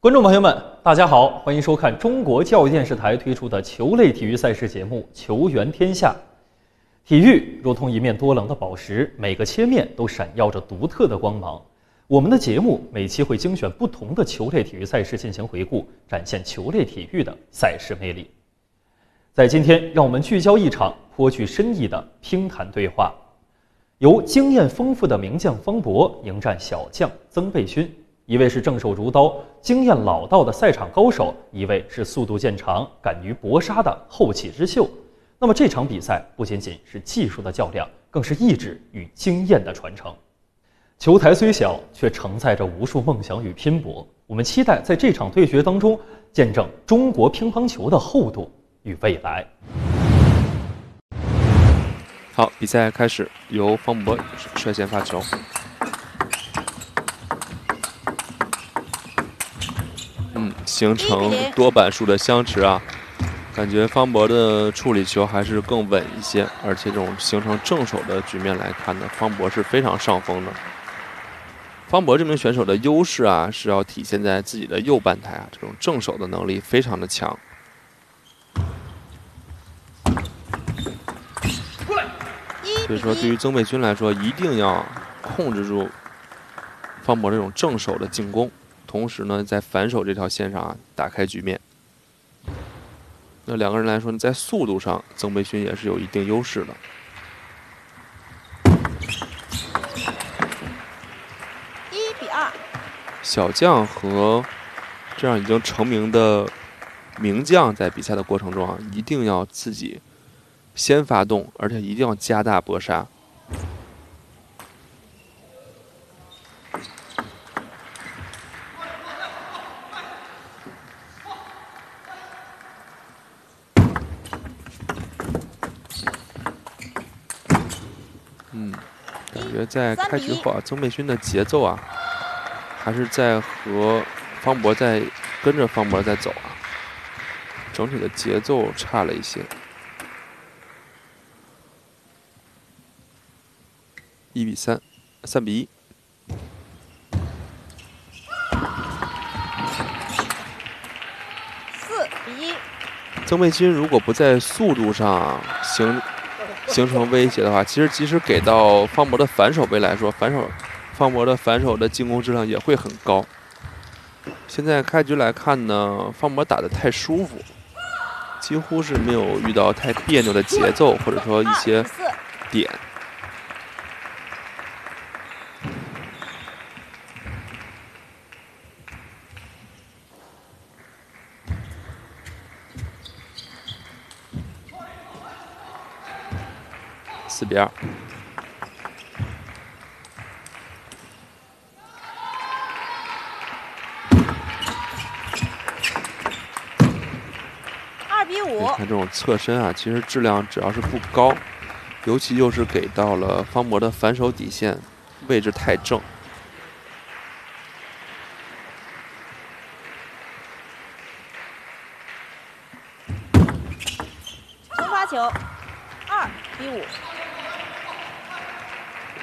观众朋友们，大家好，欢迎收看中国教育电视台推出的球类体育赛事节目《球员天下》。体育如同一面多棱的宝石，每个切面都闪耀着独特的光芒。我们的节目每期会精选不同的球类体育赛事进行回顾，展现球类体育的赛事魅力。在今天，让我们聚焦一场颇具深意的乒坛对话，由经验丰富的名将方博迎战小将曾贝勋。一位是正手如刀、经验老道的赛场高手，一位是速度见长、敢于搏杀的后起之秀。那么这场比赛不仅仅是技术的较量，更是意志与经验的传承。球台虽小，却承载着无数梦想与拼搏。我们期待在这场对决当中，见证中国乒乓球的厚度与未来。 好，比赛开始，由方博率先发球。形成多板数的相持啊，感觉方博的处理球还是更稳一些，而且这种形成正手的局面来看呢，方博是非常上风的。方博这名选手的优势啊，是要体现在自己的右半台啊，这种正手的能力非常的强。所以说，对于曾贝勋来说，一定要控制住方博这种正手的进攻。同时呢，在反手这条线上啊，打开局面。那两个人来说呢，在速度上，曾贝勋也是有一定优势的。 1-2。 小将和这样已经成名的名将，在比赛的过程中啊，一定要自己先发动，而且一定要加大搏杀。感觉在开局后啊，曾贝勋的节奏啊，还是在和方博跟着方博在走啊，整体的节奏差了一些。1-3，3-1。 4-1。 曾贝勋如果不在速度上形成威胁的话，其实即使给到方博的反手背来说，方博的反手的进攻质量也会很高。现在开局来看呢，方博打得太舒服，几乎是没有遇到太别扭的节奏，或者说一些点。4-2。 2-5。 看这种侧身啊，其实质量只要是不高，尤其又是给到了方博的反手底线，位置太正。 重发球，2-5。